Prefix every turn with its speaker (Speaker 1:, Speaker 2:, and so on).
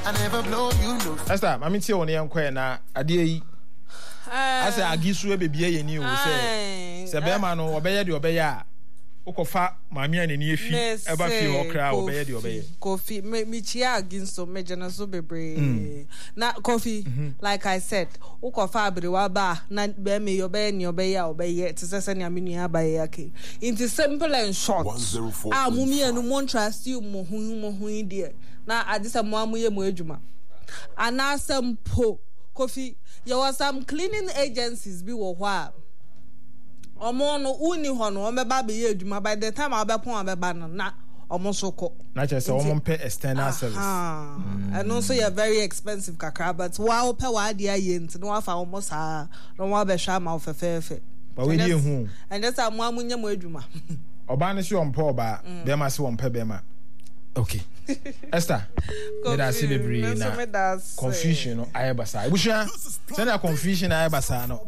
Speaker 1: I never blow you no.
Speaker 2: Esther, mami tie woni enko na ade yi. Ase agisu ebebie ye ni o se be ma no obeye de obeye a ukofa mami anani efi eba fi okra obeye de obeye.
Speaker 3: Coffee me chia aginso me jana so bebre. Na coffee like I said, ukofa abrewa ba na be me obeye ni obeye te se na me nua ba ye ake. It is simple and short. Mumi anu mon trust you mo hu de. Na adisa mo amuye mo adwuma. Anasem po coffee there was some cleaning agencies be wo hwa omo no uni ho no omeba be ye adwuma by the time abepon abeba no na omo soko
Speaker 2: na chese omo pay external service
Speaker 3: and also you're very expensive kakra but wa pay wa dia ye nt no afa omo sa no wa be hwa ma ofefefe
Speaker 2: but we dey hu
Speaker 3: and that's am amunya mo adwuma
Speaker 2: oba ne se ompa oba be ma se ompa be ma. Okay. Esther, me see bebre na confusion no ayebasa. Ebusha, say na confusion ayebasa no.